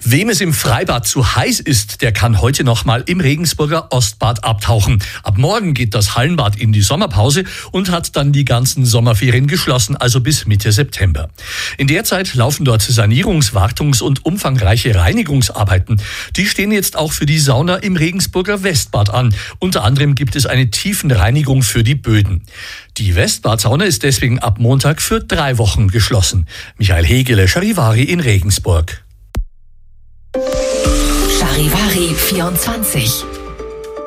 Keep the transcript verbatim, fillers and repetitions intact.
Wem es im Freibad zu heiß ist, der kann heute noch mal im Regensburger Ostbad abtauchen. Ab morgen geht das Hallenbad in die Sommerpause und hat dann die ganzen Sommerferien geschlossen, also bis Mitte September. In der Zeit laufen dort Sanierungs-, Wartungs- und umfangreiche Reinigungsarbeiten. Die stehen jetzt auch für die Sauna im Regensburger Westbad an. Unter anderem gibt es eine Tiefenreinigung für die Böden. Die Westbad-Sauna ist deswegen ab Montag für drei Wochen geschlossen. Michael Hegele, Charivari in Regensburg. Charivari vierundzwanzig